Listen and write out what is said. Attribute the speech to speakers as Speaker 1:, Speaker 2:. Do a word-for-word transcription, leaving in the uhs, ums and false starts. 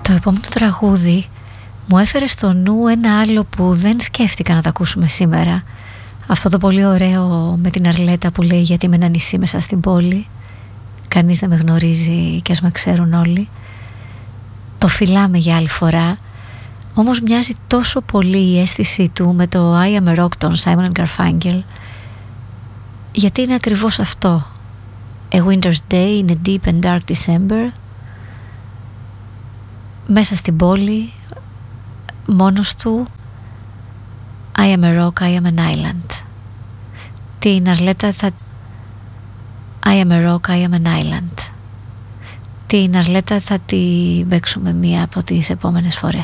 Speaker 1: Το επόμενο τραγούδι μου έφερε στο νου ένα άλλο που δεν σκέφτηκα να το ακούσουμε σήμερα. Αυτό το πολύ ωραίο με την Αρλέτα που λέει «Γιατί είμαι ένα νησί μέσα στην πόλη, κανείς δεν με γνωρίζει και ας με ξέρουν όλοι». Το φυλάμε για άλλη φορά. Όμως μοιάζει τόσο πολύ η αίσθησή του με το I Am a Rock των Simon and Garfunkel, γιατί είναι ακριβώς αυτό. A winter's day in a deep and dark December, μέσα στην πόλη, μόνος του. I am a rock, I am an island. Την Αρλέτα θα... I am a rock, I am an island. Την Αρλέτα θα την παίξουμε μία από τις επόμενες φορές.